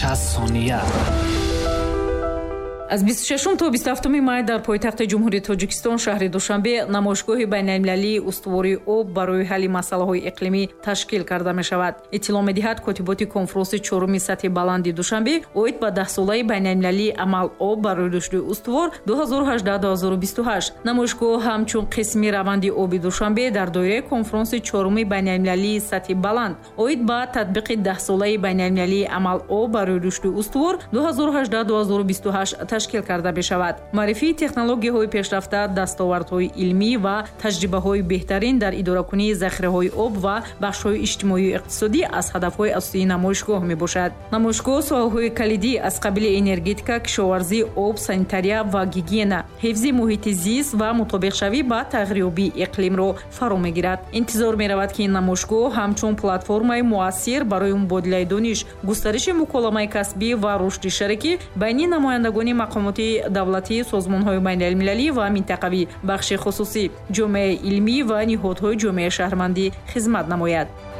60 ثانیه. از 26 تا 27 مای در پایتخت جمهوری تاجیکستان شهر دوشنبه نمایشگاه بین‌المللی استواری آب برای حل مسائل اقلیمی تشکیل کرده می شود. اطلاع می‌دهد کاتبات کنفرانس چهارم سطح بلند دوشنبه اوید با 10 ساله بین‌المللی عمل آب برای رشد استوار 2018-2028. نمایشگاه همچون قسمی روند آب دوشنبه در دایره کنفرانس چهارم بین‌المللی سطح بلند اوید با تطبیق 10 ساله بین‌المللی عمل آب برای رشد استوار 2018-2028 تشکیل карда мешавад. маърифии технологияҳои пешрафта, дастовардҳои илмӣ ва таҷрибаҳои беҳтарин дар идоракунии захираҳои об ва бахшҳои иҷтимоию иқтисодӣ аз ҳадафҳои асосии намоишгоҳ мебошад. намоишгоҳ соҳаҳои калидӣ аз қабили энергетика, кишоварзӣ, об, санитария ва гигиена, ҳифзи муҳити зист ва мутобиқшавӣ ба тағйирёбии иқлимро фаро мегирад. интизор меравад ки ин намоишгоҳ ҳамчун платформаи муассир барои мубодилаи дониш, густариши муколамаи касбӣ ва рушди шарикӣ байни намояндагони мақомоти давлатӣ, созмонҳои байналмилалӣ ва минтақавӣ, бахши хусусӣ, ҷомеаи илмӣ ва ниҳодҳои ҷомеаи шаҳрвандӣ хизмат намояд.